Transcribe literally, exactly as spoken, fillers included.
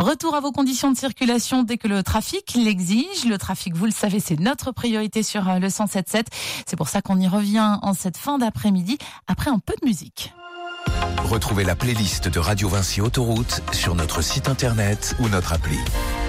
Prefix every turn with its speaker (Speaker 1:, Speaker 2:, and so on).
Speaker 1: Retour à vos conditions de circulation dès que le trafic l'exige. Le trafic, vous le savez, c'est notre priorité sur le cent sept sept. C'est pour ça qu'on y revient en cette fin d'après-midi après un peu de musique.
Speaker 2: Retrouvez la playlist de Radio Vinci Autoroute sur notre site internet ou notre appli.